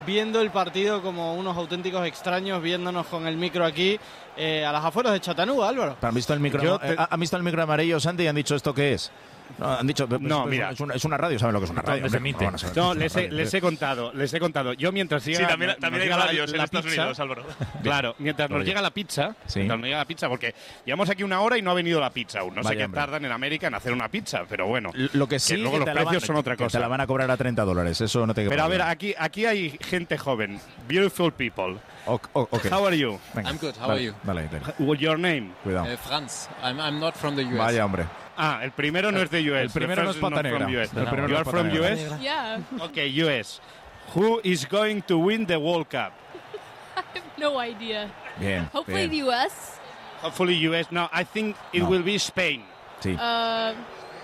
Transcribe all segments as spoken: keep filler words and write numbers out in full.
Viendo el partido como unos auténticos extraños, viéndonos con el micro aquí eh, a las afueras de Chattanooga, Álvaro. ¿Han visto el micro, te... ¿Han visto el micro amarillo, Santi, y han dicho esto qué es? No, han dicho, pues, no, pues, mira, es una, es una radio, ¿saben lo que es una radio? Se emite. No, no les, he, les he contado, les he contado. Yo mientras llega, sí, también, también hay radios la, en la Estados pizza, Unidos, Álvaro. Claro, mientras nos llega la pizza, sí. mientras nos llega la pizza, porque llevamos aquí una hora y no ha venido la pizza aún. No Vaya sé qué hombre. tardan en América en hacer una pizza, pero bueno. Lo que sí, que luego que los te precios van, son otra que cosa. te la van a cobrar a treinta dólares, eso no te Pero a ver, aquí, aquí hay gente joven. Beautiful people. O, o, okay. How are you? Venga. I'm good, how vale, are you? Vale, vale. What's your name? Cuidado. Uh, Franz. I'm, I'm not from the U S. Vaya hombre. Ah, el primero no es de U S. El primero no es pata negra. El primero you no are es pata from negra. U S? Yeah. Okay, U S. Who is going to win the World Cup? I have no idea. Bien. Hopefully bien. the U S. Hopefully U S. No, I think it No. will be Spain. Sí. Uh,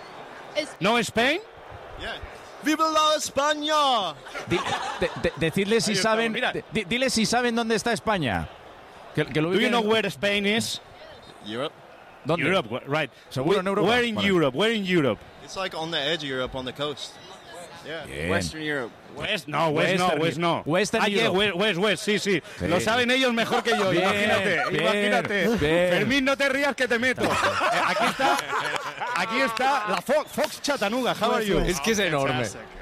is ¿No Spain? Yeah. ¡Viva la España! Di, de, de, decidle si Ahí saben. está, De, di, dile si saben dónde está España. Que, que lo Do you ubiquen- know where Spain is? Europe. ¿Dónde? Europe, wh- right. Seguro en Europa. Where in Vale. Europe? Where in Europe? It's like on the edge of Europe, on the coast. Yeah. Bien. Western Europe. West, no, West no, Western- West no. Western ah, yeah, Europe. West, West, West, sí, sí, Sí. Lo saben ellos mejor que yo, Bien, imagínate, bien, imagínate. bien. Fermín, no te rías que te meto. Eh, aquí está, aquí está la Fox, Fox Chattanooga, how are you? Es que es enorme.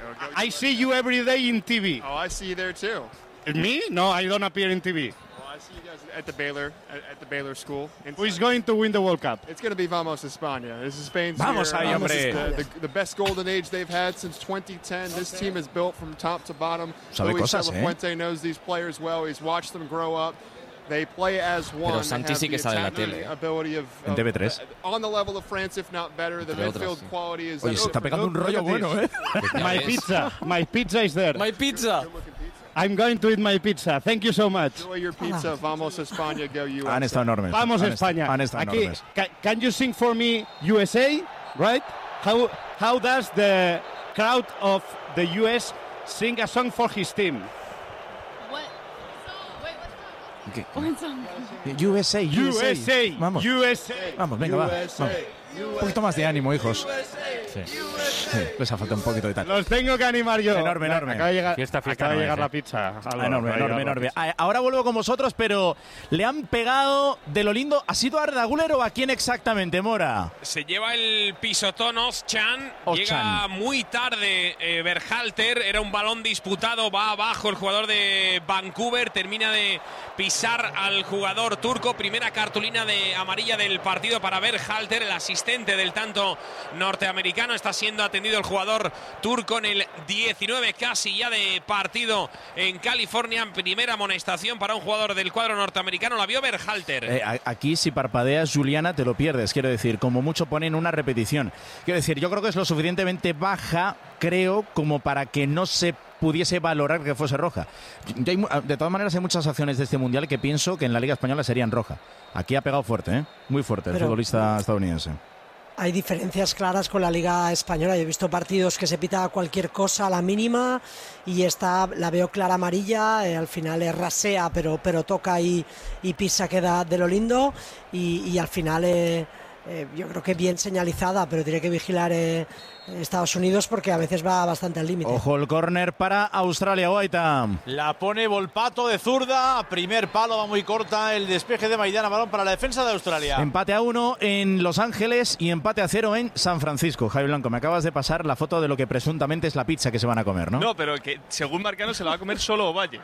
I see you every day in T V. Oh, I see you there too. Me? No, I don't appear in T V. Well, I see you guys at the Baylor at, at the Baylor school. Who is going to win the World Cup? It's going to be Vamos España. This is Spain's Vamos year. ahí, Um, this is hombre. the, the, the best golden age they've had since twenty ten. This team is built from top to bottom. Sabe Luis cosas, de la eh. Fuente knows these players well. He's watched them grow up. They play as one. Pero Santi They have sí que the sabe la attacking tele, eh. ability of, En of- T V tres. uh, on the level of France, if not better. The Entre otras, midfield sí. quality is. Oye, se está pegando un rollo bueno, ¿eh? My ves. pizza, my pizza is there. My pizza. I'm going to eat my pizza. Thank you so much. Enjoy your pizza. Vamos España. Go U S A. Han estado enormes. Vamos Han España. Estado, han estado Aquí, enormes. ca- can you sing for me U S A? Right? How how does the crowd of the U S sing a song for his team? what? So, wait, what's ¿Qué? that? What song? U S A, U S A. Vamos. U S A. Vamos, venga, va. Vamos. Un poquito más de ánimo, hijos. Sí. Sí, les ha faltado un poquito de tal. Los tengo que animar yo. Enorme, enorme. Acaba de llegar, Fiesta, fiesta acaba de no llegar es, la eh. pizza. Álvaro, Ah, enorme, acaba de enorme, llegar la enorme. pizza. Ah, Ahora vuelvo con vosotros, pero le han pegado de lo lindo. ¿Ha sido Arda Güler o a quién exactamente, Mora? Se lleva el pisotón Özcan, Özcan. llega muy tarde eh, Berhalter, era un balón disputado, va abajo el jugador de Vancouver, termina de pisar al jugador turco, primera cartulina de amarilla del partido para Berhalter, el asistente del tanto norteamericano, está siendo atendido el jugador turco en el diecinueve casi ya de partido en California, primera amonestación para un jugador del cuadro norteamericano, la vio Berhalter. Eh, a- aquí si parpadeas, Juliana, te lo pierdes. Quiero decir, como mucho ponen una repetición. Quiero decir, yo creo que es lo suficientemente baja, creo, como para que no se pudiese valorar que fuese roja. Yo hay mu- de todas maneras, hay muchas acciones de este Mundial que pienso que en la Liga Española serían roja. Aquí ha pegado fuerte, ¿eh? Muy fuerte, el Pero- futbolista estadounidense. Hay diferencias claras con la Liga Española. Yo he visto partidos que se pita cualquier cosa a la mínima y esta la veo clara amarilla. Eh, al final es rasea, pero, pero toca y, y pisa, queda de lo lindo. Y, y al final eh, eh, yo creo que bien señalizada, pero tiene que vigilar eh, Estados Unidos porque a veces va bastante al límite. Ojo el córner para Australia, Guaita. La pone Volpato de zurda, primer palo, va muy corta el despeje de Maidana, balón para la defensa de Australia. Empate a uno en Los Ángeles y empate a cero en San Francisco. Javi Blanco, me acabas de pasar la foto de lo que presuntamente es la pizza que se van a comer, ¿no? No, pero que según Marcano se la va a comer solo Ovalle.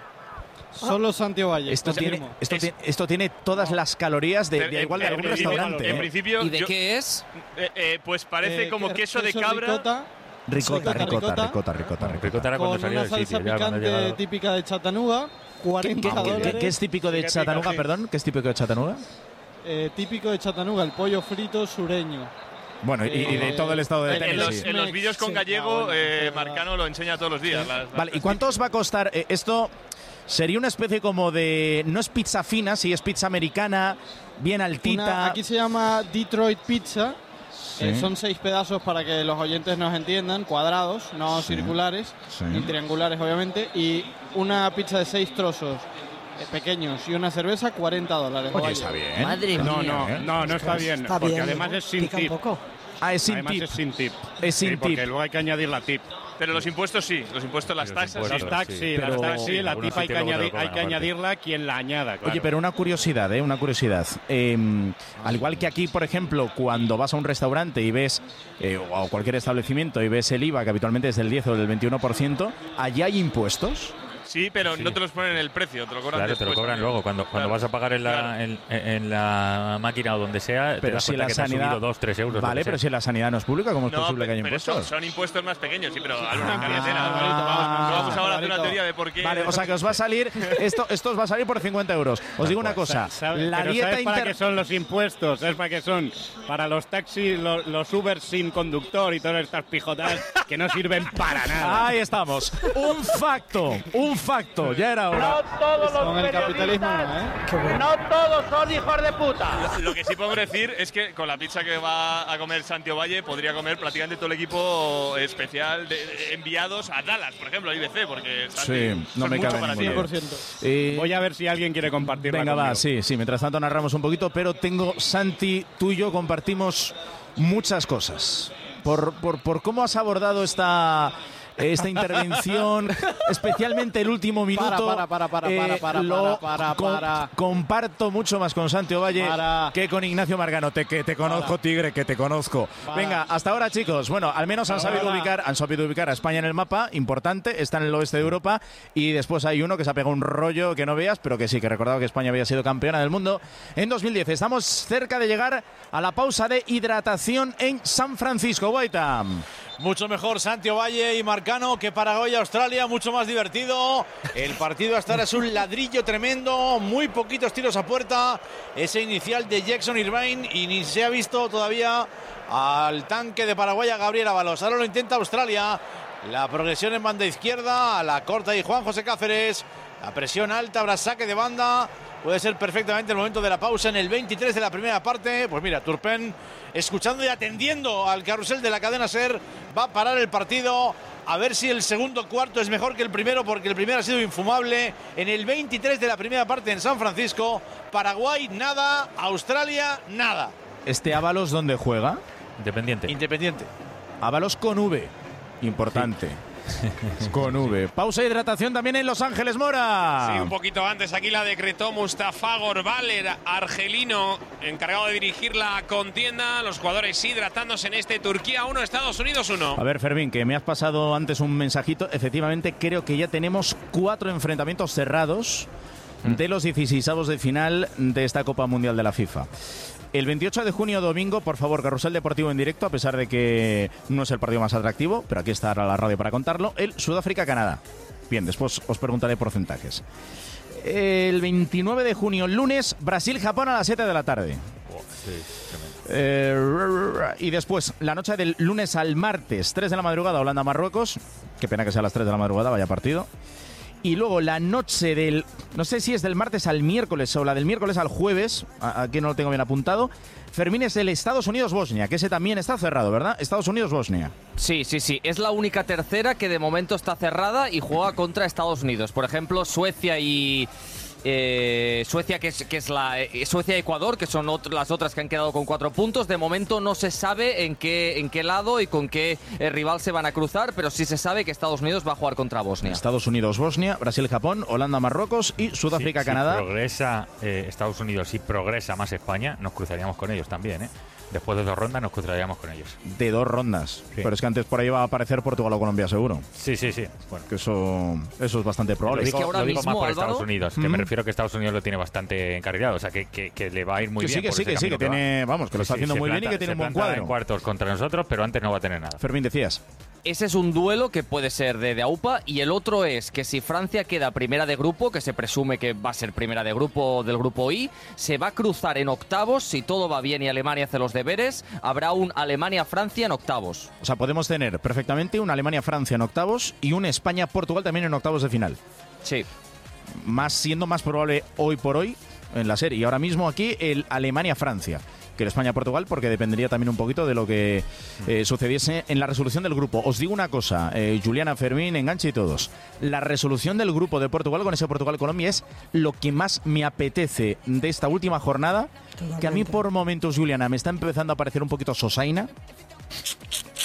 Solo Santiago Valle. Esto, tiene, confirmo. esto, Es- tiene, esto tiene todas las calorías de, de En- igual de en algún principio- restaurante. En ¿eh? principio, ¿Y de yo- qué es? eh, eh, pues parece Eh, como que- queso de cabra. ricota, Ricota, Ricota, ricota, ricota. ricota, ricota, Ricota ricota. era cuando con salía una del salsa sitio, ya cuando picante llegaba- típica de Chattanooga, ¿Qué, cuarenta qué- dólares. qué- qué es típico de Sí, que Chattanooga, pica, sí. perdón? ¿Qué es típico de Chattanooga? Eh, típico de Chattanooga, el pollo frito sureño. Bueno, y, y de Eh, todo el estado de En, en los, Tennessee. en los vídeos con Sí. gallego, Ah, bueno, eh, es verdad. Marcano lo enseña todos los días. las- las Vale, ¿y cuánto os va a costar? Eh, esto sería una especie como de... No es pizza fina, sí es pizza americana, bien altita. Una- aquí se llama Detroit Pizza. Sí. Eh, son seis pedazos para que los oyentes nos entiendan, cuadrados, no Sí. circulares, Sí. ni triangulares obviamente, y una pizza de seis trozos eh, pequeños y una cerveza, cuarenta dólares. Oye, Vaya. está bien. Madre No, mía. no, no, no está bien. Está porque bien, además ¿no? es sin Pica un tip. poco. Ah, es sin Además tip. es sin tip. Es sin Sí, porque tip. luego hay que añadir la tip. Pero los impuestos sí, los impuestos, las taxas. Los sí. taxis, Sí. las Pero- taxis, la Algunos tipa hay que, sitios luego te lo añadir, hay cobran que aparte. añadirla quien la añada. Claro. Oye, pero una curiosidad, ¿eh? Una curiosidad. Eh, al igual que aquí, por ejemplo, cuando vas a un restaurante y ves, eh, o a cualquier establecimiento y ves el I V A, que habitualmente es del diez o del veintiuno por ciento, ¿allí hay impuestos? Sí, pero no te los ponen en el precio, te lo cobran Claro, te después lo cobran también. luego. Cuando, cuando Claro. vas a pagar en la, Claro. en, en la máquina o donde sea, te Pero das si cuenta la que te han sanidad. subido dos, tres euros. lo Vale, que pero sea. si la sanidad no es pública, ¿cómo es No, posible que haya pero impuestos? son, son impuestos más pequeños, sí, pero alguna Ah, carretera. Alvarito, vamos, no vamos ahora a hacer una Alvarito. teoría de por qué. Vale, o sea que os va a salir, esto, esto os va a salir por cincuenta euros. Os digo una cosa, ¿Sabes? la Pero dieta ¿sabes para inter... qué son los impuestos? ¿Sabes para qué son? Para los taxis, los, los Uber sin conductor y todas estas pijotas que no sirven para nada. Ahí estamos. Un facto, un facto, ya era hora. Con el capitalismo no, ¿eh? No todos son hijos de puta. Lo, lo que sí podemos decir es que con la pizza que va a comer Santi Ovalle podría comer prácticamente todo el equipo especial de, de enviados a Dallas, por ejemplo, a I B C, porque Santi Sí, no son me mucho cabe para ninguna ti. duda. Eh, Voy a ver si alguien quiere compartirla Venga, va, conmigo. sí, sí. Mientras tanto narramos un poquito, pero tengo, Santi, tú y yo compartimos muchas cosas. Por, por, por cómo has abordado esta... esta intervención, especialmente el último minuto. Para, para, para, para, eh, para, para, lo para, com- para. comparto mucho más con Santi Ovalle Para. que con Ignacio Margano. Te, que te conozco, Para. Tigre, que te conozco. Para. Venga, hasta ahora, chicos. Bueno, al menos han Para. sabido ubicar, han sabido ubicar a España en el mapa, importante, está en el oeste de Europa, y después hay uno que se ha pegado un rollo que no veas, pero que sí, que recordaba que España había sido campeona del mundo en dos mil diez. Estamos cerca de llegar a la pausa de hidratación en San Francisco. Guaita. Mucho mejor Santi Ovalle y Marcano que Paraguay Australia, mucho más divertido. El partido hasta ahora es un ladrillo tremendo, muy poquitos tiros a puerta. Ese inicial de Jackson Irvine y ni se ha visto todavía al tanque de Paraguay, a Gabriel Ábalos. Ahora lo intenta Australia. La progresión en banda izquierda, a la corta y Juan José Cáceres. La presión alta, habrá saque de banda. Puede ser perfectamente el momento de la pausa en el veintitrés de la primera parte. Pues mira, Turpin, escuchando y atendiendo al carrusel de la cadena SER, va a parar el partido. A ver si el segundo cuarto es mejor que el primero, porque el primero ha sido infumable. En el veintitrés de la primera parte en San Francisco, Paraguay nada, Australia nada. ¿Este Ábalos dónde juega? Independiente. Independiente. Ábalos con V. Importante. Con V. Pausa e hidratación también en Los Ángeles, Mora. Sí, un poquito antes aquí la decretó Mustafa Gorbaler, argelino, encargado de dirigir la contienda. Los jugadores hidratándose en este Turquía uno, Estados Unidos uno. A ver, Fermín, que me has pasado antes un mensajito. Efectivamente, creo que ya tenemos cuatro enfrentamientos cerrados de los dieciseisavos de final de esta Copa Mundial de la FIFA. El veintiocho de junio, domingo, por favor, Carrusel Deportivo en directo, a pesar de que no es el partido más atractivo, pero aquí está la radio para contarlo, el Sudáfrica-Canadá. Bien, después os preguntaré porcentajes. El veintinueve de junio, lunes, Brasil-Japón a las siete de la tarde. Eh, y después, la noche del lunes al martes, tres de la madrugada, Holanda-Marruecos. Qué pena que sea a las tres de la madrugada, vaya partido. Y luego la noche del... No sé si es del martes al miércoles o la del miércoles al jueves. Aquí no lo tengo bien apuntado. Fermín, es el Estados Unidos-Bosnia, que ese también está cerrado, ¿verdad? Estados Unidos-Bosnia. Sí, sí, sí. Es la única tercera que de momento está cerrada y juega contra Estados Unidos. Por ejemplo, Suecia y... Eh, Suecia, que es, que es la eh, Suecia y Ecuador, que son ot- las otras que han quedado con cuatro puntos. De momento no se sabe en qué, en qué lado y con qué eh, rival se van a cruzar, pero sí se sabe que Estados Unidos va a jugar contra Bosnia. Estados Unidos-Bosnia, Brasil-Japón, Holanda-Marruecos y Sudáfrica-Canadá. Si progresa eh, Estados Unidos y progresa más España, nos cruzaríamos con ellos también, ¿eh? Después de dos rondas nos cruzaríamos con ellos. De dos rondas. Sí. Pero es que antes por ahí va a aparecer Portugal o Colombia, seguro. Sí, sí, sí. Bueno. Que eso, eso es bastante probable. Lo digo, que ahora lo digo mismo, más por Álvaro, Estados Unidos, que Mm. me refiero que Estados Unidos lo tiene bastante encarrilado, o sea, que, que, que le va a ir muy Que sí, bien. que por sí, ese que sí, camino que va. tiene, vamos, que lo está Sí, sí, haciendo se muy bien y planta- que tiene se un buen planta cuadro. en cuartos contra nosotros, pero antes no va a tener nada. Fermín, decías. Ese es un duelo que puede ser de, de AUPA, y el otro es que si Francia queda primera de grupo, que se presume que va a ser primera de grupo del grupo I, se va a cruzar en octavos. Si todo va bien y Alemania hace los deberes, habrá un Alemania-Francia en octavos. O sea, podemos tener perfectamente un Alemania-Francia en octavos y un España-Portugal también en octavos de final. Sí. Más siendo más probable hoy por hoy en la serie. Y ahora mismo aquí el Alemania-Francia que el España-Portugal, porque dependería también un poquito de lo que eh, sucediese en la resolución del grupo. Os digo una cosa, eh, Juliana, Fermín, Enganche y todos. La resolución del grupo de Portugal con ese Portugal-Colombia es lo que más me apetece de esta última jornada, que a mí por momentos, Juliana, me está empezando a parecer un poquito sosaina.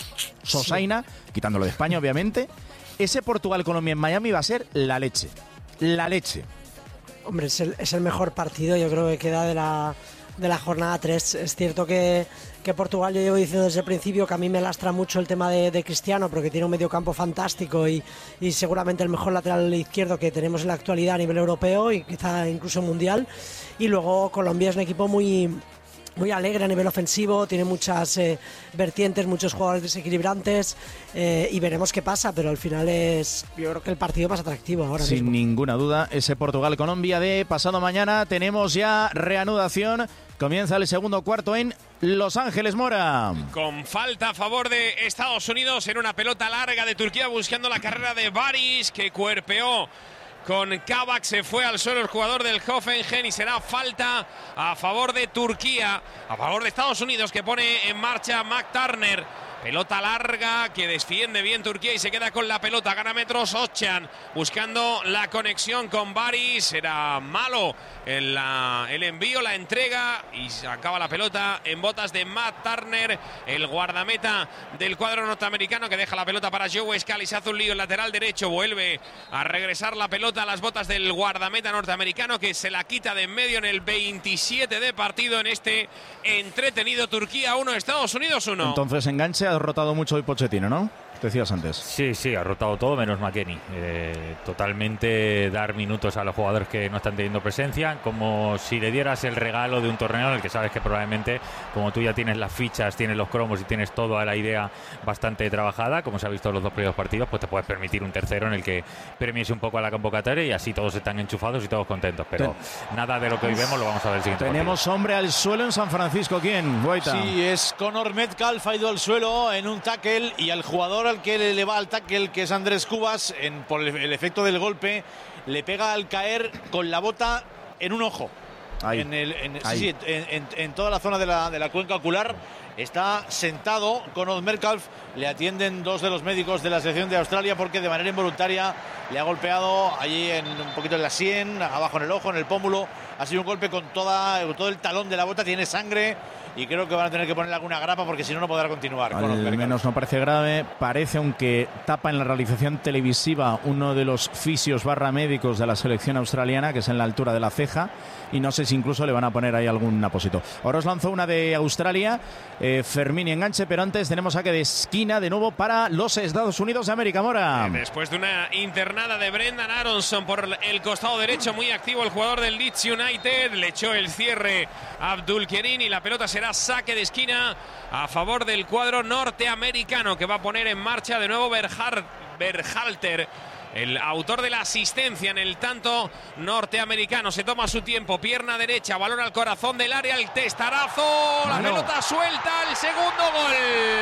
Sosaina, sí. quitándolo de España, obviamente. Ese Portugal-Colombia en Miami va a ser la leche. La leche. Hombre, es el, es el mejor partido, yo creo que queda de la, de la jornada tres. Es cierto que, que Portugal, yo llevo diciendo desde el principio que a mí me lastra mucho el tema de, de Cristiano, porque tiene un mediocampo fantástico y, y seguramente el mejor lateral izquierdo que tenemos en la actualidad a nivel europeo y quizá incluso mundial. Y luego Colombia es un equipo muy... muy alegre a nivel ofensivo, tiene muchas eh, vertientes, muchos jugadores desequilibrantes eh, y veremos qué pasa, pero al final es, yo creo que el partido más atractivo ahora Sin mismo. ninguna duda, ese Portugal-Colombia de pasado mañana. Tenemos ya reanudación, comienza el segundo cuarto en Los Ángeles, Mora. Con falta a favor de Estados Unidos en una pelota larga de Turquía buscando la carrera de Baris, que cuerpeó con Kabak, se fue al suelo el jugador del Hoffenheim y será falta a favor de Turquía, a favor de Estados Unidos, que pone en marcha Mac Turner. Pelota larga que defiende bien Turquía y se queda con la pelota. Gana metros Ochan buscando la conexión con Baris. Era malo el, la, el envío, la entrega y se acaba la pelota en botas de Matt Turner, el guardameta del cuadro norteamericano, que deja la pelota para Joe Scally. Se hace un lío el lateral derecho. Vuelve a regresar la pelota a las botas del guardameta norteamericano, que se la quita de en medio en el veintisiete de partido en este entretenido Turquía uno, Estados Unidos uno. Entonces enganche. Ha rotado mucho hoy Pochettino, ¿no? Decías antes. Sí, sí, ha rotado todo menos McKennie. Eh, totalmente dar minutos a los jugadores que no están teniendo presencia, como si le dieras el regalo de un torneo en el que sabes que probablemente, como tú ya tienes las fichas, tienes los cromos y tienes toda la idea bastante trabajada, como se ha visto en los dos primeros partidos, pues te puedes permitir un tercero en el que premies un poco a la convocatoria y así todos están enchufados y todos contentos. Pero Ten... nada de lo que hoy vemos lo vamos a ver el siguiente Tenemos partido. Hombre al suelo en San Francisco. ¿Quién? Guaita. Sí, es Conor Metcalf, ha ido al suelo en un tackle y al jugador al que le va al tackle, que es Andrés Cubas, en, por el, el efecto del golpe, le pega al caer con la bota en un ojo. Ahí. En, el, en, Ahí. sí, en, en, en toda la zona de la, de la cuenca ocular. Está sentado Conor Metcalf, le atienden dos de los médicos de la selección de Australia porque de manera involuntaria le ha golpeado allí en un poquito en la sien, abajo en el ojo, en el pómulo. Ha sido un golpe con toda, todo el talón de la bota, tiene sangre y creo que van a tener que ponerle alguna grapa porque si no, no podrá continuar. Al menos no parece grave, parece, aunque tapa en la realización televisiva uno de los fisios barra médicos de la selección australiana, que es en la altura de la ceja, y no sé si incluso le van a poner ahí algún apósito. Ahora os lanzo una de Australia, eh, Fermín y enganche, pero antes tenemos saque de esquina de nuevo para los Estados Unidos de América, Mora. Después de una internada de Brendan Aronson por el costado derecho, muy activo el jugador del Leeds United, le echó el cierre a Abdul Kerim y la pelota será saque de esquina a favor del cuadro norteamericano, que va a poner en marcha de nuevo Berhard, Berhalter, el autor de la asistencia en el tanto norteamericano. Se toma su tiempo, pierna derecha, balón al corazón del área, el testarazo, la no. pelota suelta, el segundo gol.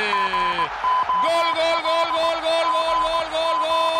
Gol, gol, gol, gol, gol, gol, gol, gol,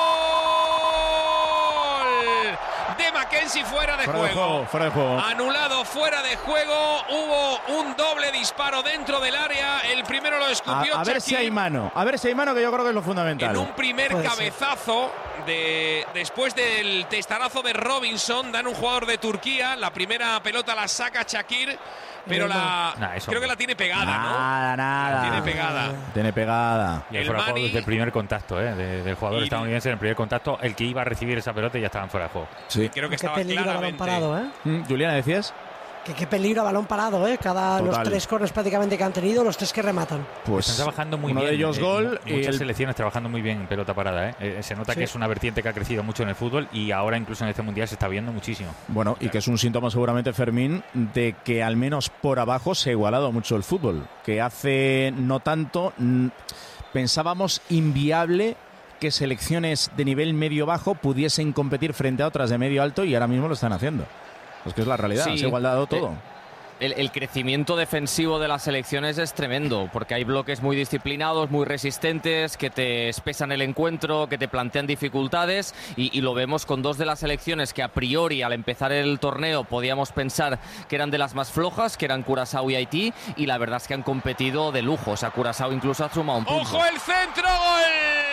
gol. De Mackenzie fuera de fuera juego. De juego, fuera de juego. Anulado fuera de juego. Hubo un doble disparo dentro del área. El primero lo escupió A, a ver Shaqiri. si hay mano. A ver si hay mano, que yo creo que es lo fundamental. En un primer Puede cabezazo, de, después del testarazo de Robinson, dan un jugador de Turquía. La primera pelota la saca Shaqiri, pero la Nah, eso creo no. que la tiene pegada, Nada, ¿no? nada. La tiene pegada. Tiene pegada. Y el El fuera de juego Mani- desde el primer contacto, ¿eh? de- del jugador Y- estadounidense en el primer contacto, el que iba a recibir esa pelota ya estaba en fuera de juego. Sí. Creo que Qué estaba peligro a balón claramente. parado, ¿eh? Mm, Juliana, ¿decías? Que qué peligro a balón parado, ¿eh? Cada Total. los tres corners prácticamente que han tenido, los tres que rematan. Pues Están trabajando muy uno bien. de ellos eh, gol mu- y muchas el selecciones trabajando muy bien en pelota parada. ¿eh? Eh, se nota Sí. que es una vertiente que ha crecido mucho en el fútbol y ahora incluso en este mundial se está viendo muchísimo. Bueno, y que es un síntoma seguramente, Fermín, de que al menos por abajo se ha igualado mucho el fútbol. Que hace no tanto mm, pensábamos inviable que selecciones de nivel medio-bajo pudiesen competir frente a otras de medio-alto y ahora mismo lo están haciendo. Es que es la realidad, Sí. se ha igualado todo. El, el crecimiento defensivo de las selecciones es tremendo, porque hay bloques muy disciplinados, muy resistentes, que te espesan el encuentro, que te plantean dificultades, y, y lo vemos con dos de las selecciones que a priori al empezar el torneo podíamos pensar que eran de las más flojas, que eran Curazao y Haití, y la verdad es que han competido de lujo. O sea, Curazao incluso ha sumado un punto. ¡Ojo el centro! ¡Gol!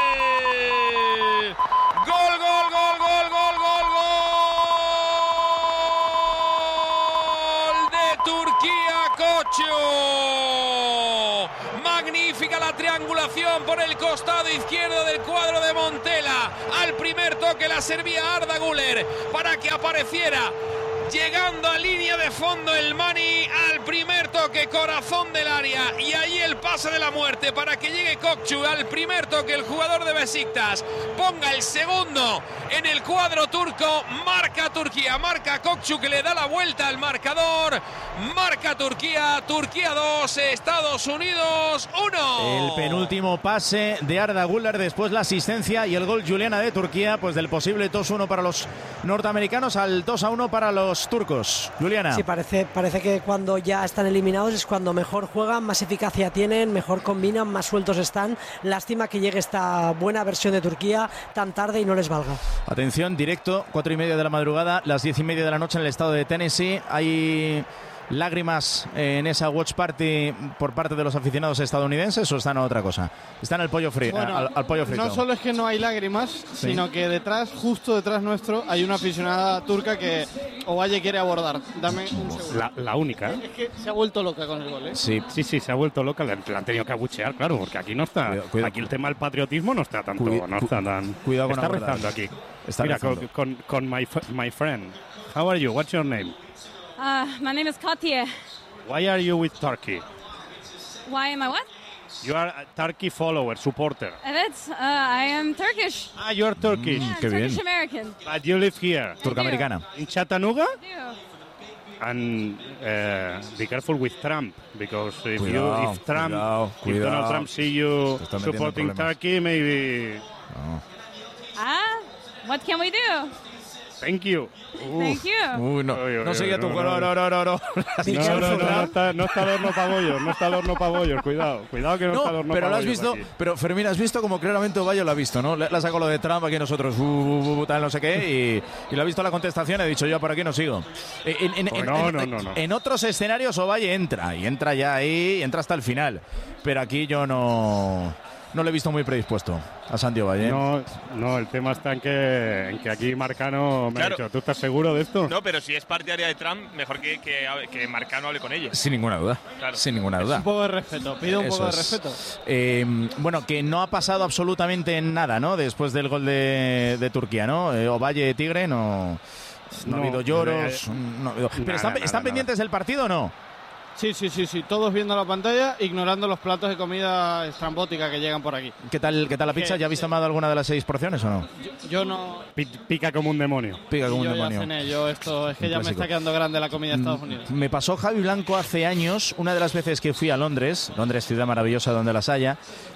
¡Gol, gol, gol, gol, gol, gol, gol! ¡De Turquía, Cocho! Magnífica la triangulación por el costado izquierdo del cuadro de Montela. Al primer toque la servía Arda Güler para que apareciera. Llegando a línea de fondo el Mani al primer toque, corazón del área, y ahí el pase de la muerte para que llegue Kokçu al primer toque, el jugador de Besiktas ponga el segundo en el cuadro turco, marca Turquía, marca Kokçu que le da la vuelta al marcador, marca Turquía, Turquía dos, Estados Unidos uno. El penúltimo pase de Arda Güler, después la asistencia y el gol Juliana de Turquía, pues del posible dos uno para los norteamericanos al dos a uno para los turcos. Juliana. Sí, parece, parece que cuando ya están eliminados es cuando mejor juegan, más eficacia tienen, mejor combinan, más sueltos están. Lástima que llegue esta buena versión de Turquía tan tarde y no les valga. Atención, directo, cuatro y media de la madrugada, las diez y media de la noche en el estado de Tennessee. Hay lágrimas en esa watch party por parte de los aficionados estadounidenses, o están a otra cosa. Están al pollo frito. Bueno, al, al pollo frito. No solo es que no hay lágrimas, sí, sino que detrás, justo detrás nuestro, hay una aficionada turca que Ovalle quiere abordar. Dame un segundo. La, la única, ¿eh? Es que se ha vuelto loca con el gol, ¿eh? Sí, sí, sí, se ha vuelto loca. Le, le han tenido que abuchear, claro, porque aquí no está. Cuidado, cuidado. Aquí el tema del patriotismo no está tanto. Cuida, no está tan. Cuidado con está abordar. rezando aquí. Está Mira, rezando. con, con, con my, my friend. How are you? What's your name? Uh, my name is Katya. Why are you with Turkey? Why am I what? You are a Turkey follower, supporter. That's, uh, I am Turkish. Ah, you are Turkish. Yeah, qué bien. Turkish American. But you live here. Turcoamericana. In Chattanooga? I do. And uh, be careful with Trump, because if Cuidado, you, if Trump, cuidado, if cuidado. Donald Trump see you Te está metiendo supporting problemas. Turkey, maybe. No. Ah, what can we do? Thank you. Thank you. Uy, no, Uy, uy, no uy, seguía no, tu no, no, no, no, no, no. No, no, no, no está, no está el horno para bollos, no está el horno para bollos, cuidado, cuidado que no, está el No, horno pero para lo has bollos visto, aquí. pero Fermín, has visto como claramente Ovalle lo ha visto, ¿no? Le, le ha sacado lo de Trump aquí nosotros, uh, uh, uh, tal, no sé qué, y, y lo ha visto la contestación y ha dicho, yo por aquí no sigo. Eh, En, en, Pues en- no, en- no, no, no. en otros escenarios Ovalle entra, y entra ya ahí, y entra hasta el final, pero aquí yo no, no le he visto muy predispuesto a Santi Ovalle. No, no, el tema está en que, en que aquí Marcano me Claro. ha dicho, ¿tú estás seguro de esto? No, pero si es partidaria de Trump, mejor que, que, que Marcano hable con ella. Sin ninguna duda, Claro. sin ninguna Un duda. poco de respeto, pido un Eso poco de es. respeto. Eh, bueno, que no ha pasado absolutamente nada, ¿no? Después del gol de, de Turquía, ¿no? Eh, Ovalle Tigre no, no, ha No, habido lloros. eh, no ha habido- ¿Pero nada, están, nada, están nada. pendientes del partido o no? Sí, sí, sí, sí, todos viendo la pantalla, ignorando los platos de comida estrambótica que llegan por aquí. ¿Qué tal, qué tal la pizza? ¿Ya has visto más de alguna de las seis porciones o no? Yo, yo no... Pi- Pica como un demonio. Pica como un yo demonio. ya cené, yo esto, es que Un ya me clásico. está quedando grande la comida de Estados Unidos. Me pasó Javi Blanco hace años, una de las veces que fui a Londres, Londres, ciudad maravillosa donde las haya,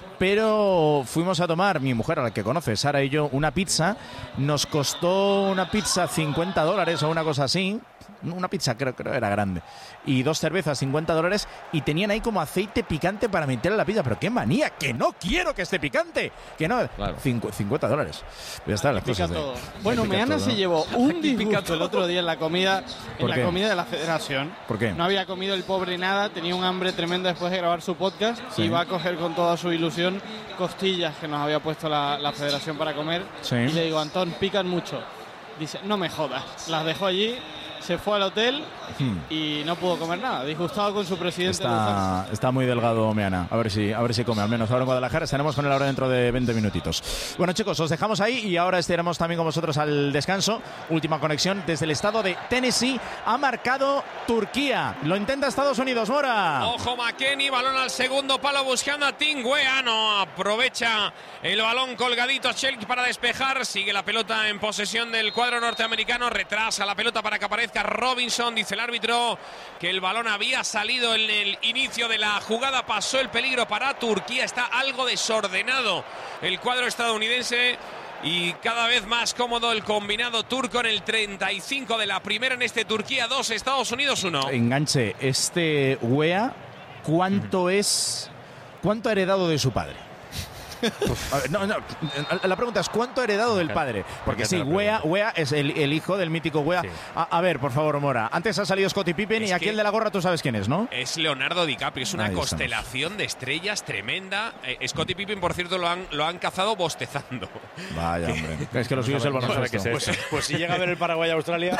pero fuimos a tomar, mi mujer, a la que conoce, Sara y yo, una pizza. Nos costó una pizza cincuenta dólares o una cosa así. Una pizza creo que era grande. Y dos cervezas, cincuenta dólares. Y tenían ahí como aceite picante para meter en la pizza. Pero qué manía, que no quiero que esté picante. Que no. Claro. Cincu- cincuenta dólares. Ya está, las Pica cosas de- todo. Bueno, pica Meana todo, se ¿no? llevó un Aquí pica disgusto el todo. otro día en la comida, en ¿Por la qué? comida de la Federación. ¿Por qué? No había comido el pobre nada, tenía un hambre tremenda después de grabar su podcast Sí. y va a coger con toda su ilusión costillas que nos había puesto la, la Federación para comer. Sí. Y le digo, Antón, pican mucho. Dice, no me jodas. Las dejó allí, se fue al hotel Hmm. y no pudo comer nada. Disgustado con su presidente. de Lufthansa. Está, está muy delgado Meana. A ver si, a ver si come. Al menos ahora en Guadalajara estaremos con él ahora dentro de veinte minutitos. Bueno, chicos, os dejamos ahí y ahora estaremos también con vosotros al descanso. Última conexión desde el estado de Tennessee. Ha marcado Turquía. Lo intenta Estados Unidos, Mora. Ojo McKennie, balón al segundo palo buscando a Tingwea, no aprovecha el balón colgadito Shelk para despejar, sigue la pelota en posesión del cuadro norteamericano, retrasa la pelota para que aparezca Robinson, dice el árbitro que el balón había salido en el inicio de la jugada, pasó el peligro para Turquía, está algo desordenado el cuadro estadounidense. Y cada vez más cómodo el combinado turco en el treinta y cinco de la primera en este Turquía dos, Estados Unidos uno. Enganche, este Wea, ¿cuánto es, cuánto ha heredado de su padre? A ver, no, no, la pregunta es ¿cuánto ha heredado del padre? Porque sí, Wea, Wea es el, el hijo del mítico Wea. Sí. A, a ver, por favor, Mora. Antes ha salido Scottie Pippen es y aquí el de la gorra tú sabes quién es, ¿no? Es Leonardo DiCaprio. Es una Ahí constelación estamos. de estrellas tremenda. Eh, Scottie Pippen, por cierto, lo han, lo han cazado bostezando. Vaya, hombre. Es que lo suyo es el baloncesto. Pues, pues, pues si llega a ver el Paraguay-Australia...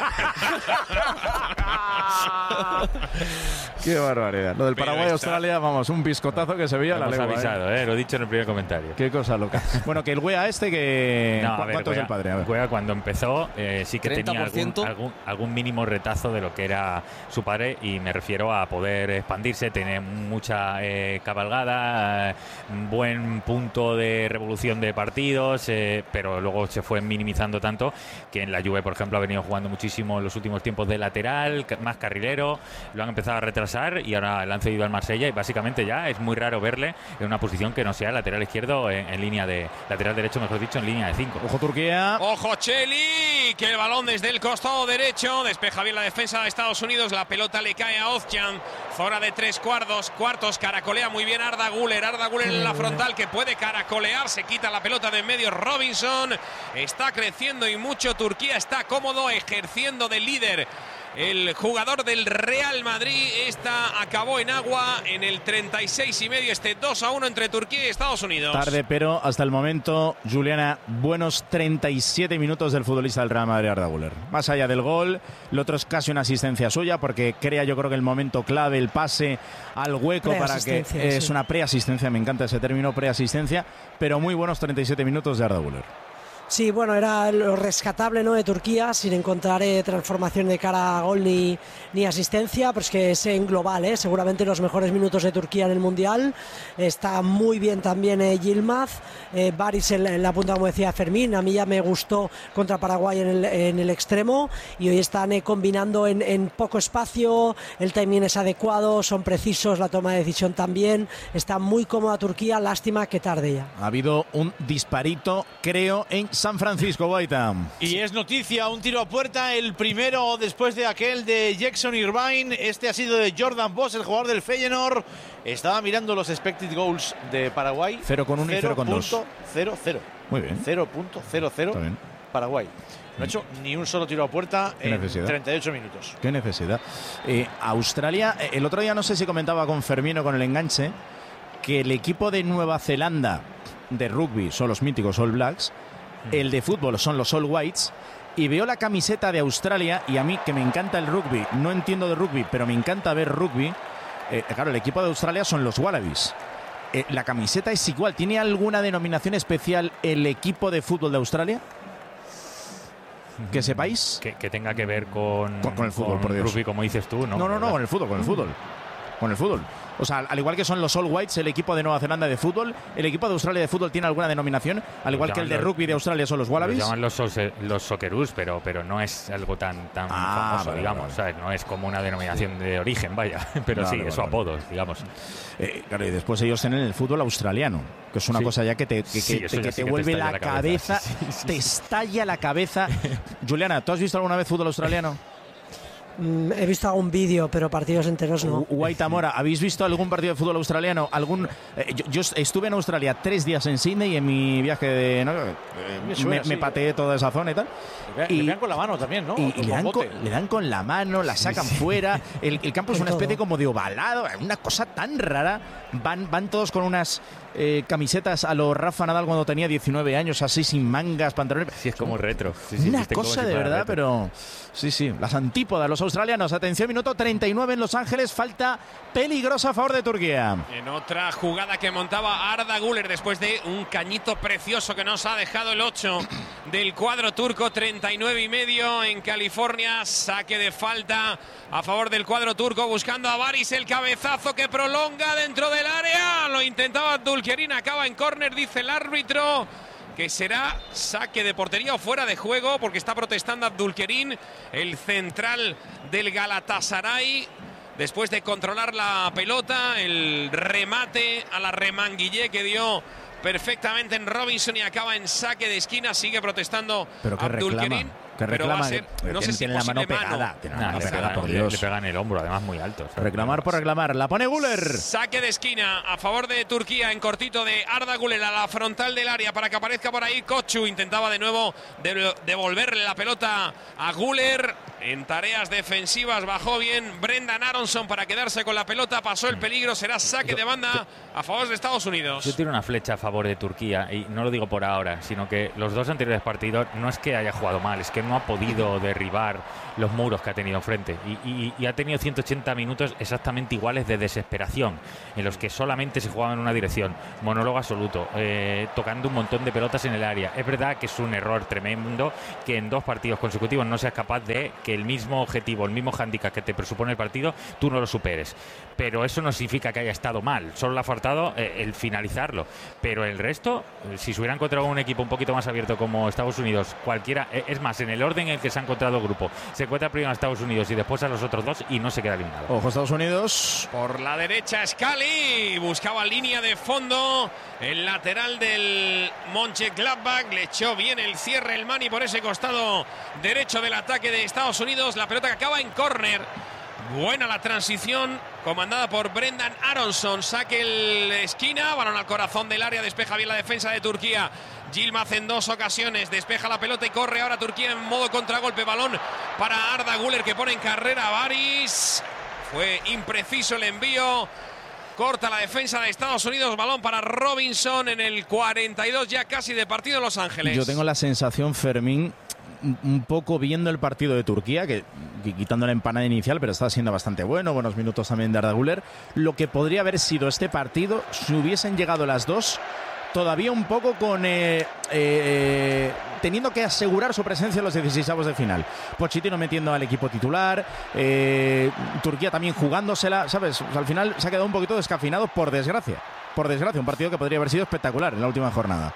Qué barbaridad. Lo del Paraguay-Australia, vamos, un biscotazo que se veía la lengua. Avisado, eh. Eh, lo he dicho en el primer comentario. Qué cosa loca. Bueno, que el Wea este que... No, ¿Cuánto ver, es el padre? A ver. Wea cuando empezó eh, sí que tenía algún, algún, algún mínimo retazo de lo que era su padre y me refiero a poder expandirse, tener mucha eh, cabalgada, eh, buen punto de revolución de partidos, eh, pero luego se fue minimizando tanto que en la Juve, por ejemplo, ha venido jugando muchísimo en los últimos tiempos de lateral, más carrilero, lo han empezado a retrasar y ahora le han cedido al Marsella y básicamente ya es muy raro verle en una posición que no sea lateral izquierdo en, en línea de lateral derecho, mejor dicho, en línea de cinco. Ojo Turquía. Ojo Cheli, que el balón desde el costado derecho despeja bien la defensa de Estados Unidos, la pelota le cae a Ozcan, zona de tres cuartos, cuartos, caracolea muy bien Arda Güler, Arda Güler en la frontal que puede caracolear, se quita la pelota de en medio Robinson, está creciendo y mucho, Turquía está cómodo ejerciendo de líder. El jugador del Real Madrid, esta acabó en agua en el treinta y seis y medio, este dos a uno entre Turquía y Estados Unidos. Tarde, pero hasta el momento, Juliana, buenos treinta y siete minutos del futbolista del Real Madrid, Arda Güler. Más allá del gol, lo otro es casi una asistencia suya, porque crea yo creo que el momento clave, el pase al hueco para que... Sí. Es una preasistencia, me encanta ese término, preasistencia, pero muy buenos treinta y siete minutos de Arda Güler. Sí, bueno, era lo rescatable, ¿no?, de Turquía, sin encontrar eh, transformación de cara a gol ni, ni asistencia, pero es que es en global, ¿eh? Seguramente los mejores minutos de Turquía en el Mundial. Está muy bien también eh, Yilmaz, eh, Baris en, en la punta, como decía Fermín. A mí ya me gustó contra Paraguay en el, en el extremo y hoy están eh, combinando en, en poco espacio, el timing es adecuado, son precisos, la toma de decisión también. Está muy cómoda Turquía, lástima que tarde ya. Ha habido un disparito, creo, en San Francisco, Guaita. Y es noticia, un tiro a puerta, el primero después de aquel de Jackson Irvine. Este ha sido de Jordan Boss, el jugador del Feyenoord. Estaba mirando los expected goals de Paraguay. cero con uno y cero con dos. cero cero. Muy bien. cero punto cero cero Paraguay. No ha hecho ni un solo tiro a puerta en treinta y ocho minutos. Qué necesidad. Eh, Australia, el otro día no sé si comentaba con Fermín o con el enganche, que el equipo de Nueva Zelanda de rugby son los míticos All Blacks, el de fútbol son los All Whites, y veo la camiseta de Australia y a mí que me encanta el rugby, no entiendo de rugby, pero me encanta ver rugby. Eh, claro, el equipo de Australia son los Wallabies. Eh, la camiseta es igual. ¿Tiene alguna denominación especial el equipo de fútbol de Australia? ¿Que sepáis? Que, que tenga que ver con, con, con el fútbol, con por Dios. Rugby, como dices tú, ¿no? No, no, no, con el fútbol, con el fútbol. Con el fútbol. O sea, al igual que son los All Whites, el equipo de Nueva Zelanda de fútbol, ¿el equipo de Australia de fútbol tiene alguna denominación? Al igual que el de rugby de Australia son los Wallabies. Los llaman los, los Socceroos, pero, pero no es algo tan, tan ah, famoso, vale, digamos. vale. ¿Sabes? No es como una denominación de origen, vaya. Pero vale, sí, vale, es su vale. apodo, digamos. Eh, claro, y después ellos tienen el fútbol australiano, que es una sí. cosa ya que te, que, sí, que, eso que ya te sí que vuelve te la, la cabeza, cabeza. Sí, sí, te sí. estalla la cabeza. Juliana, ¿tú has visto alguna vez fútbol australiano? Mm, he visto algún vídeo, pero partidos enteros no. Guaita Mora, ¿habéis visto algún partido de fútbol australiano? ¿Algún? Eh, yo, yo estuve en Australia tres días en Sydney y en mi viaje de... ¿no? eh, me, suena, me, me sí. pateé toda esa zona y tal. Le, y, le dan con la mano también, ¿no? Y, y le, dan con, le dan con la mano, la sacan sí, sí. fuera. El, el campo es una especie como de ovalado, una cosa tan rara. Van, van todos con unas eh, camisetas a lo Rafa Nadal cuando tenía diecinueve años, así sin mangas, pantalones. Sí, es como retro. Sí, sí, una sí, cosa si de verdad, retro. pero sí, sí. Las antípodas, los australianos. Atención, minuto treinta y nueve en Los Ángeles. Falta peligrosa a favor de Turquía. En otra jugada que montaba Arda Güler después de un cañito precioso que nos ha dejado el ocho del cuadro turco, treinta y nueve y medio en California. Saque de falta a favor del cuadro turco, buscando a Baris, el cabezazo que prolonga dentro del área. Lo intentaba Abdulkerim, acaba en córner, dice el árbitro, que será saque de portería o fuera de juego, porque está protestando Abdulkerim, el central del Galatasaray. Después de controlar la pelota, el remate a la Remanguillé que dio perfectamente en Robinson y acaba en saque de esquina. Sigue protestando ¿Pero qué Abdulkerim. reclama? Que pero va a reclama, ser, que no sé si tiene la mano posible pegada. Tiene la Nah, mano le, pegada, pega, por le, Dios. le pega en el hombro, además muy alto. ¿sabes? Reclamar por reclamar. La pone Güler. Saque de esquina a favor de Turquía en cortito de Arda Güler a la frontal del área para que aparezca por ahí Koçu. Intentaba de nuevo devolverle la pelota a Güler en tareas defensivas. Bajó bien Brendan Aronson para quedarse con la pelota. Pasó el peligro. Será saque de banda a favor de Estados Unidos. Yo tiro una flecha a favor de Turquía y no lo digo por ahora, sino que los dos anteriores partidos no es que haya jugado mal, es que no ha podido derribar los muros que ha tenido enfrente y, y, y ha tenido ciento ochenta minutos exactamente iguales de desesperación, en los que solamente se jugaba en una dirección, monólogo absoluto, eh, tocando un montón de pelotas en el área. Es verdad que es un error tremendo que en dos partidos consecutivos no seas capaz de que el mismo objetivo, el mismo hándicap que te presupone el partido, tú no lo superes, pero eso no significa que haya estado mal, solo le ha faltado eh, el finalizarlo, pero el resto, eh, si se hubiera encontrado un equipo un poquito más abierto como Estados Unidos, cualquiera, eh, es más, en el orden en el que se ha encontrado el grupo, se encuentra primero a Estados Unidos y después a los otros dos y no se queda eliminado. Ojo, Estados Unidos. Por la derecha Scali buscaba línea de fondo, el lateral del Mönchengladbach, le echó bien el cierre el Mani por ese costado derecho del ataque de Estados Unidos. La pelota que acaba en córner. Buena la transición comandada por Brendan Aronson. Saque el esquina, balón al corazón del área, despeja bien la defensa de Turquía. Yilmaz en dos ocasiones despeja la pelota y corre ahora Turquía en modo contragolpe. Balón para Arda Güler que pone en carrera a Baris. Fue impreciso el envío. Corta la defensa de Estados Unidos. Balón para Robinson en el cuarenta y dos ya casi de partido en Los Ángeles. Yo tengo la sensación, Fermín, un poco viendo el partido de Turquía, que quitando la empanada inicial, pero está siendo bastante bueno, buenos minutos también de Arda Güler, lo que podría haber sido este partido si hubiesen llegado las dos todavía un poco con eh, eh, teniendo que asegurar su presencia en los dieciseisavos de final. Pochettino metiendo al equipo titular, eh, Turquía también jugándosela, ¿sabes? O sea, al final se ha quedado un poquito descafinado, por desgracia. Por desgracia, un partido que podría haber sido espectacular en la última jornada.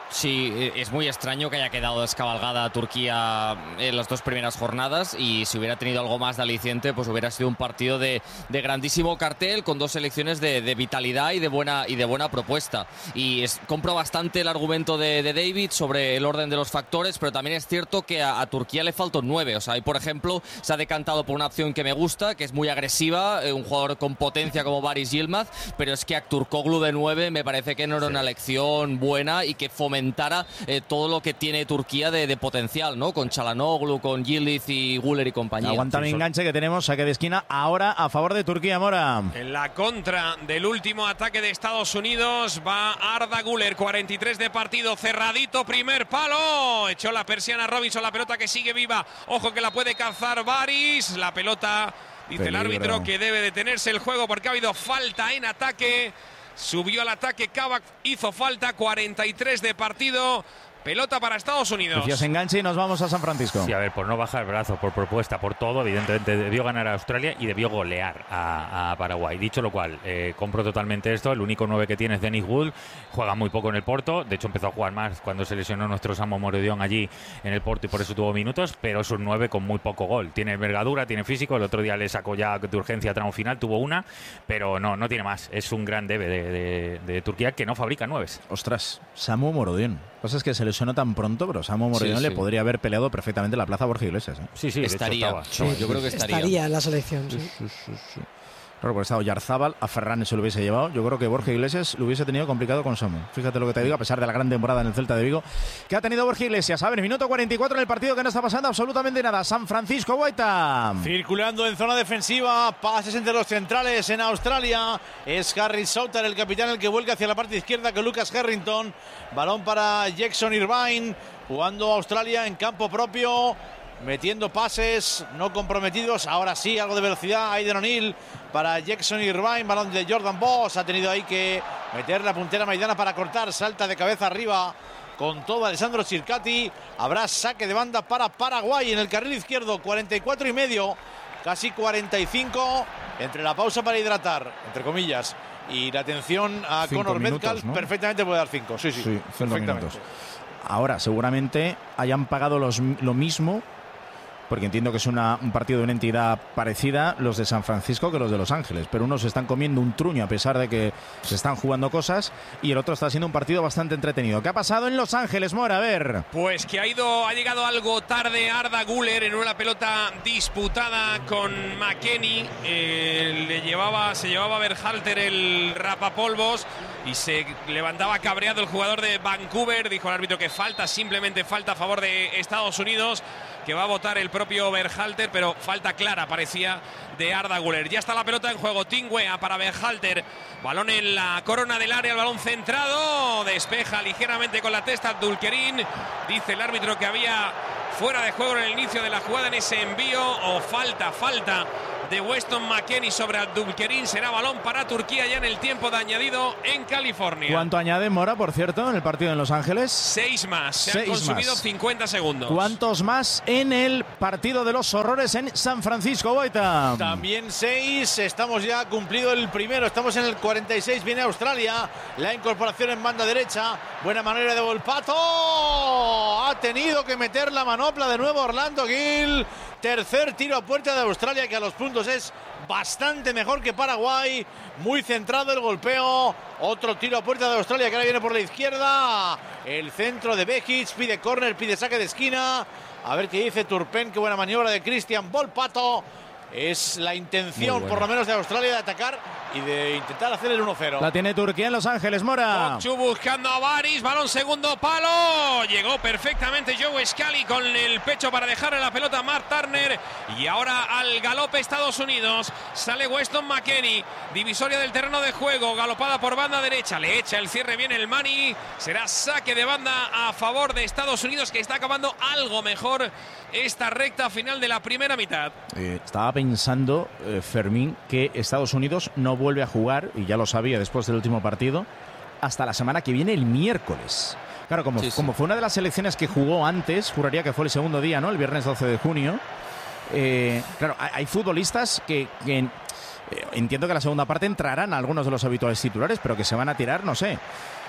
Sí, es muy extraño que haya quedado descabalgada Turquía en las dos primeras jornadas y si hubiera tenido algo más de aliciente, pues hubiera sido un partido de, de grandísimo cartel con dos selecciones de, de vitalidad y de buena y de buena propuesta. Y es, compro bastante el argumento de, de David sobre el orden de los factores, pero también es cierto que a, a Turquía le faltan nueve. O sea, y por ejemplo, se ha decantado por una opción que me gusta, que es muy agresiva, eh, un jugador con potencia como Baris Yilmaz, pero es que Aktürkoğlu de nueve me parece que no era una elección buena y que fomentara eh, todo lo que tiene Turquía de, de potencial, ¿no? Con Çalhanoğlu, con Yildiz y Güler y compañía. Aguanta mi enganche que tenemos, saque de esquina ahora a favor de Turquía, Mora. En la contra del último ataque de Estados Unidos va Arda Güler, cuarenta y tres de partido, cerradito, primer palo, echó la persiana Robinson, la pelota que sigue viva, ojo que la puede cazar Baris, la pelota, dice Peligro. El árbitro que debe detenerse el juego porque ha habido falta en ataque. Subió al ataque Kavak, hizo falta, cuarenta y tres de partido. Pelota para Estados Unidos. Decías enganche y nos vamos a San Francisco. Sí, a ver, por no bajar brazos, por propuesta, por todo, evidentemente debió ganar a Australia y debió golear a, a Paraguay. Dicho lo cual, eh, compro totalmente esto. El único nueve que tiene es Dennis Wood. Juega muy poco en el Porto. De hecho, empezó a jugar más cuando se lesionó nuestro Samu Morodion allí en el Porto y por eso tuvo minutos. Pero es un nueve con muy poco gol. Tiene envergadura, tiene físico. El otro día le sacó ya de urgencia tramo final. Tuvo una, pero no, no tiene más. Es un gran debe de, de, de Turquía que no fabrica nueves. Ostras, Samu Morodion. Lo que pasa es que se lesionó tan pronto, pero Samu Morodion Sí, le sí. podría haber peleado perfectamente la plaza a Borja Iglesias. ¿eh? Sí, sí, de hecho Estaría. estaba. Sí, yo creo que estaría. Estaría en la selección, sí. Sí, sí, sí. Claro, porque estado Yarzábal, a Ferran se lo hubiese llevado. Yo creo que Borja Iglesias lo hubiese tenido complicado con Samu. Fíjate lo que te digo, a pesar de la gran temporada en el Celta de Vigo que ha tenido Borja Iglesias. A ver, minuto cuarenta y cuatro en el partido que no está pasando absolutamente nada. San Francisco, Guaita. Circulando en zona defensiva, pases entre los centrales en Australia. Es Harry Souter, el capitán, el que vuelca hacia la parte izquierda con Lucas Harrington. Balón para Jackson Irvine, jugando Australia en campo propio, metiendo pases no comprometidos. Ahora sí, algo de velocidad. Aiden O'Neill para Jackson Irvine, balón de Jordan Boss. Ha tenido ahí que meter la puntera maidana para cortar. Salta de cabeza arriba con todo Alessandro Circati. Habrá saque de banda para Paraguay en el carril izquierdo. cuarenta y cuatro y medio, casi cuarenta y cinco. Entre la pausa para hidratar, entre comillas, y la atención a Cinco Conor minutos, Metcalf, ¿no? perfectamente puede dar cinco. Sí, sí, Sí, cinco perfectamente. minutos. Ahora, seguramente hayan pagado los, lo mismo porque entiendo que es una, un partido de una entidad parecida, los de San Francisco, que los de Los Ángeles, pero unos se están comiendo un truño a pesar de que se están jugando cosas, y el otro está siendo un partido bastante entretenido. ¿Qué ha pasado en Los Ángeles, Mora? A ver. Pues que ha ido, ha llegado algo tarde Arda Güler en una pelota disputada con McKennie. Eh, le llevaba, se llevaba Berhalter el rapapolvos y se levantaba cabreado el jugador de Vancouver. Dijo el árbitro que falta, simplemente falta a favor de Estados Unidos, que va a votar el propio Berhalter, pero falta clara parecía de Arda Güler. Ya está la pelota en juego. Tim Weah para Berhalter. Balón en la corona del área, el balón centrado. Despeja ligeramente con la testa Abdulkerim. Dice el árbitro que había fuera de juego en el inicio de la jugada en ese envío. O falta, falta de Weston McKennie sobre Abdulkerim. Será balón para Turquía ya en el tiempo de añadido en California. ¿Cuánto añade Mora, por cierto, en el partido en Los Ángeles? Seis más. Se Seis han consumido más. cincuenta segundos. ¿Cuántos más en el partido de los horrores en San Francisco, Boita? También seis. Estamos ya cumplido el primero. Estamos en el cuarenta y seis. Viene Australia. La incorporación en banda derecha. Buena manera de Volpato. Ha tenido que meter la manopla de nuevo Orlando Gill. Tercer tiro a puerta de Australia, que a los puntos es bastante mejor que Paraguay. Muy centrado el golpeo. Otro tiro a puerta de Australia, que ahora viene por la izquierda. El centro de Bejic. Pide córner, pide saque de esquina. A ver qué dice Turpen. Qué buena maniobra de Christian Volpato. Es la intención, por lo menos, de Australia de atacar y de intentar hacer el uno cero. La tiene Turquía en Los Ángeles, Mora. Kokchu buscando a Baris, balón segundo palo. Llegó perfectamente Joe Scally con el pecho para dejarle la pelota a Mark Turner. Y ahora al galope Estados Unidos. Sale Weston McKennie, divisoria del terreno de juego, galopada por banda derecha. Le echa el cierre bien el Mani. Será saque de banda a favor de Estados Unidos, que está acabando algo mejor esta recta final de la primera mitad. Eh, estaba pensando, eh, Fermín, que Estados Unidos no vuelve a jugar, y ya lo sabía después del último partido, hasta la semana que viene, el miércoles. Claro, como, sí, sí. como fue una de las selecciones que jugó antes, juraría que fue el segundo día, ¿no? El viernes doce de junio. Eh, claro, hay, hay futbolistas que, que eh, entiendo que en la segunda parte entrarán algunos de los habituales titulares, pero que se van a tirar, no sé,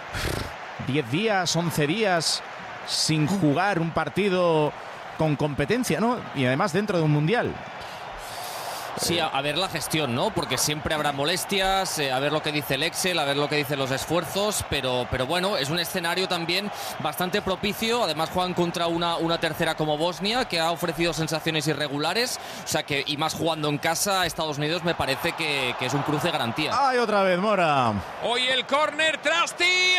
diez días, once días sin jugar un partido con competencia, ¿no? Y además dentro de un mundial. Sí, a, a ver la gestión, ¿no? Porque siempre habrá molestias, eh, a ver lo que dice el Excel, a ver lo que dicen los esfuerzos, pero, pero bueno, es un escenario también bastante propicio. Además juegan contra una, una tercera como Bosnia, que ha ofrecido sensaciones irregulares, o sea que, y más jugando en casa, Estados Unidos me parece que, que es un cruce garantía. ¡Ay, otra vez, Mora! Hoy el córner, Trasti,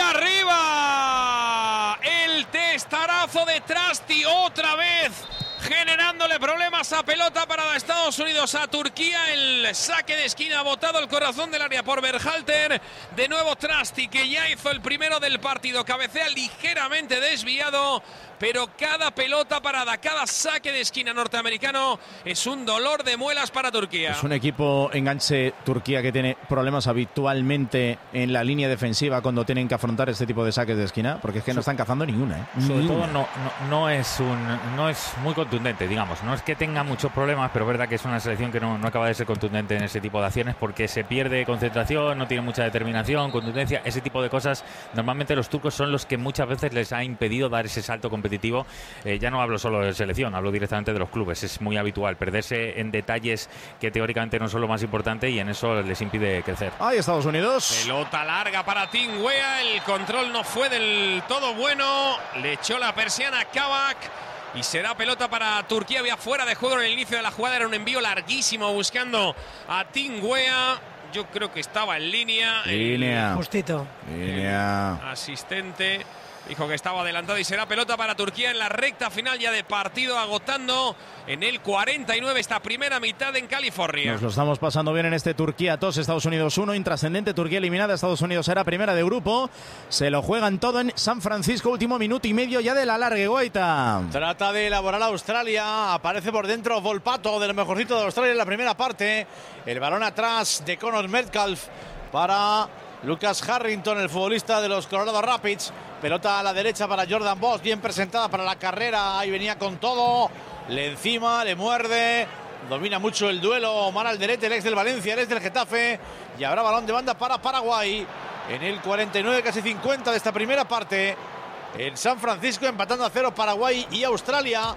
arriba. El testarazo de Trasti otra vez, generándole problemas a pelota para Estados Unidos a Turquía. El saque de esquina botado el corazón del área por Berhalter. De nuevo Trasti, que ya hizo el primero del partido. Cabecea ligeramente desviado, pero cada pelota parada, cada saque de esquina norteamericano es un dolor de muelas para Turquía. Es un equipo enganche Turquía que tiene problemas habitualmente en la línea defensiva cuando tienen que afrontar este tipo de saques de esquina, porque es que no están cazando ni una, ¿eh? Sobre Ni todo una. no, no, no es un no es muy contundente, digamos. No es que tenga muchos problemas, pero es verdad que es una selección que no, no acaba de ser contundente en ese tipo de acciones, porque se pierde concentración, no tiene mucha determinación, contundencia, ese tipo de cosas. Normalmente los turcos son los que muchas veces les ha impedido dar ese salto competitivo. Eh, ya no hablo solo de selección, hablo directamente de los clubes. Es muy habitual perderse en detalles que teóricamente no son lo más importante, y en eso les impide crecer. ¡Ay, Estados Unidos! Pelota larga para Tim Weah. El control no fue del todo bueno. Le echó la persiana a Kabak. Y será pelota para Turquía. Había fuera de juego en el inicio de la jugada. Era un envío larguísimo buscando a Tim Weah. Yo creo que estaba en línea. Línea. Justito. Línea. Asistente dijo que estaba adelantado, y será pelota para Turquía en la recta final ya de partido, agotando en el cuarenta y nueve esta primera mitad en California. Nos lo estamos pasando bien en este Turquía dos, Estados Unidos uno, intrascendente. Turquía eliminada, Estados Unidos era primera de grupo. Se lo juegan todo en San Francisco, último minuto y medio ya de la larga, Guaita. Trata de elaborar a Australia, aparece por dentro Volpato, de lo mejorcito de Australia en la primera parte. El balón atrás de Connor Metcalf para Lucas Harrington, el futbolista de los Colorado Rapids. Pelota a la derecha para Jordan Boss, bien presentada para la carrera. Ahí venía con todo. Le encima, le muerde. Domina mucho el duelo Omar Alderete, el ex del Valencia, el ex del Getafe. Y habrá balón de banda para Paraguay. En el cuarenta y nueve, casi cincuenta de esta primera parte. En San Francisco, empatando a cero Paraguay y Australia.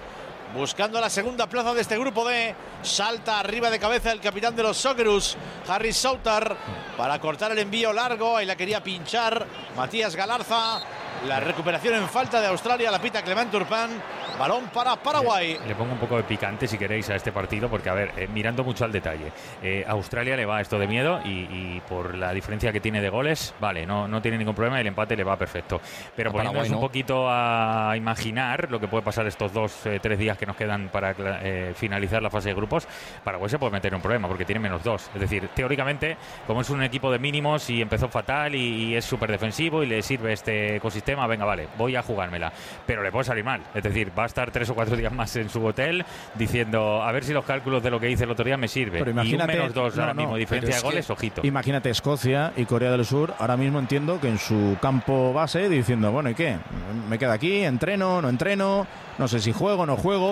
buscando la segunda plaza de este grupo D. Salta arriba de cabeza el capitán de los Socceroos, Harry Soutar, para cortar el envío largo. Ahí la quería pinchar Matías Galarza. La recuperación en falta de Australia, la pita Clement Turpin. Balón para Paraguay. Le, le pongo un poco de picante, si queréis, a este partido, porque, a ver, eh, mirando mucho al detalle, eh, a Australia le va esto de miedo y, y por la diferencia que tiene de goles, vale, no, no tiene ningún problema, el empate le va perfecto. Pero poniéndonos un poquito a imaginar lo que puede pasar estos dos, eh, tres días que nos quedan para eh, finalizar la fase de grupos, Paraguay se puede meter en un problema porque tiene menos dos. Es decir, teóricamente, como es un equipo de mínimos y empezó fatal y, y es súper defensivo y le sirve este ecosistema, venga, vale, voy a jugármela. Pero le puede salir mal. Es decir, va a estar tres o cuatro días más en su hotel diciendo, a ver si los cálculos de lo que hice el otro día me sirve. Pero imagínate, y un menos dos no, ahora no, mismo, diferencia de es goles, que, ojito. Imagínate Escocia y Corea del Sur, ahora mismo entiendo que en su campo base diciendo, bueno, ¿y qué? Me quedo aquí, entreno, no entreno, no sé si juego, no juego.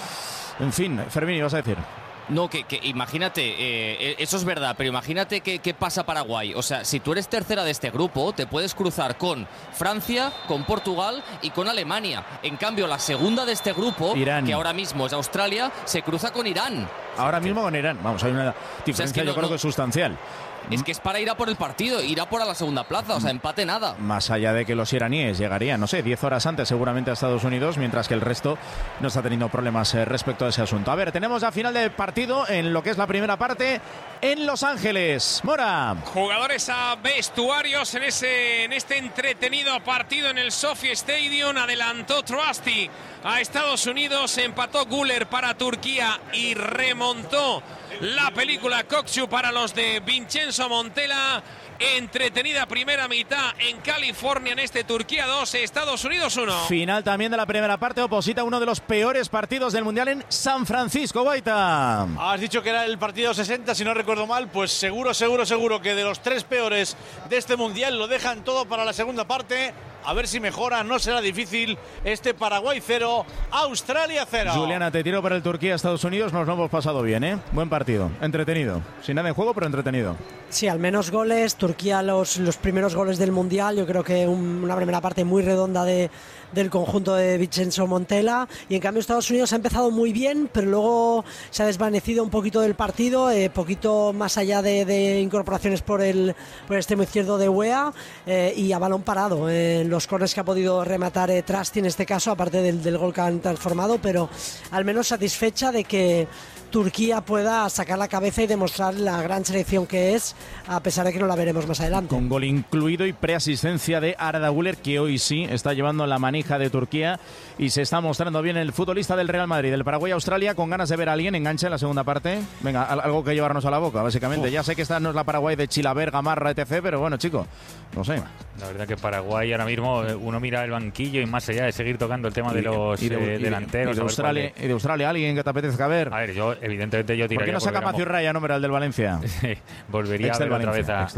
En fin, Fermín, ¿vas a decir? No, que, que imagínate, eh, eso es verdad, pero imagínate que, que pasa Paraguay. O sea, si tú eres tercera de este grupo, te puedes cruzar con Francia, con Portugal y con Alemania. En cambio, la segunda de este grupo, Irán, que ahora mismo es Australia, se cruza con Irán. Ahora mismo con Irán. Vamos, hay una diferencia, o sea, es que no, yo creo no, que es sustancial. Es que es para ir a por el partido, ir a por a la segunda plaza, o sea, empate nada. Más allá de que los iraníes llegarían, no sé, diez horas antes seguramente a Estados Unidos, mientras que el resto no está teniendo problemas eh, respecto a ese asunto. A ver, tenemos la final del partido en lo que es la primera parte en Los Ángeles. Mora. Jugadores a vestuarios en, ese, en este entretenido partido en el SoFi Stadium. Adelantó Trusty a Estados Unidos, empató Güler para Turquía y remontó la película Kokchu para los de Vincenzo Montella. Entretenida primera mitad en California en este Turquía dos, Estados Unidos uno. Final también de la primera parte, oposita a uno de los peores partidos del Mundial en San Francisco, Guaita. Has dicho que era el partido sesenta, si no recuerdo mal, pues seguro, seguro, seguro que de los tres peores de este Mundial lo dejan todo para la segunda parte. A ver si mejora, no será difícil. Este Paraguay cero, Australia cero. Juliana, te tiro para el Turquía-Estados Unidos, nos lo hemos pasado bien, ¿eh? Buen partido, entretenido. Sin nada en juego, pero entretenido. Sí, al menos goles. Turquía, los, los primeros goles del Mundial, yo creo que un, una primera parte muy redonda de, del conjunto de Vincenzo Montella. Y en cambio Estados Unidos ha empezado muy bien, pero luego se ha desvanecido un poquito del partido, eh, poquito más allá de, de incorporaciones por el, por el extremo izquierdo de Weah, eh, y a balón parado. Eh, los corners que ha podido rematar eh, Trusty en este caso, aparte del, del gol que han transformado, pero al menos satisfecha de que Turquía pueda sacar la cabeza y demostrar la gran selección que es, a pesar de que no la veremos más adelante. Con gol incluido y preasistencia de Arda Güler, que hoy sí está llevando la manija de Turquía y se está mostrando bien el futbolista del Real Madrid, del Paraguay-Australia, con ganas de ver a alguien enganche en la segunda parte. Venga, algo que llevarnos a la boca, básicamente. Uf. Ya sé que esta no es la Paraguay de Chilaver, Gamarra, etcétera, pero bueno, chico, no sé. La verdad que Paraguay ahora mismo, uno mira el banquillo y más allá de seguir tocando el tema de los y de, eh, delanteros. Y de, Australia, y de Australia, alguien que te apetezca ver. A ver, yo evidentemente yo tiraría. ¿Por qué no saca Macio Raya, no, era el del Valencia? Volvería a ver otra vez a,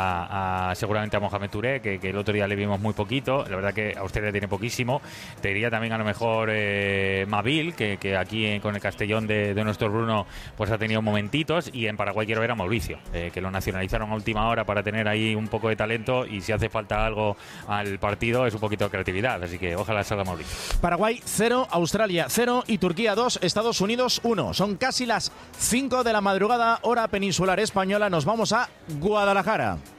a, a seguramente a Mohamed Touré, que, que el otro día le vimos muy poquito. La verdad que Australia tiene poquísimo. Te diría también a lo mejor eh, Mabil, que, que aquí eh, con el Castellón de, de nuestro Bruno pues ha tenido momentitos. Y en Paraguay quiero ver a Mauricio, eh, que lo nacionalizaron a última hora para tener ahí un poco de talento, y si hace falta algo al partido es un poquito de creatividad, así que ojalá salga Mauricio. Paraguay cero, Australia cero y Turquía dos, Estados Unidos uno. Son casi las cinco de la madrugada, hora peninsular española. Nos vamos a Guadalajara.